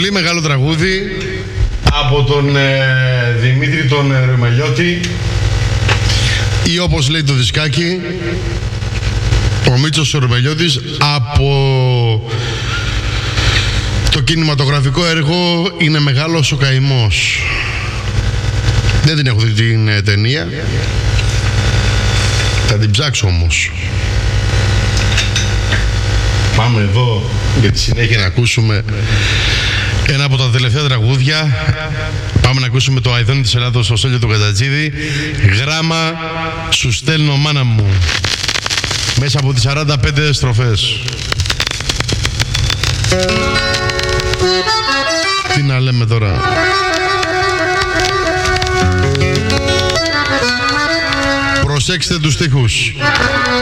πολύ μεγάλο τραγούδι από τον Δημήτρη τον Ρωμελιώτη, ή όπως λέει το δισκάκι, ο Μίτσος ο Ρωμελιώτης, από το κινηματογραφικό έργο «Είναι μεγάλος ο καημός». Δεν την έχω δει την ταινία, θα την ψάξω όμως. Πάμε εδώ για τη συνέχεια να ακούσουμε ένα από τα τελευταία τραγούδια. Πάμε να ακούσουμε το Αηδόνι της Ελλάδος, στο Στέλιο του Κατατζίδη. «Γράμμα σου στέλνω μάνα μου», μέσα από τις 45 στροφές. Τι να λέμε τώρα. Προσέξτε τους στίχους.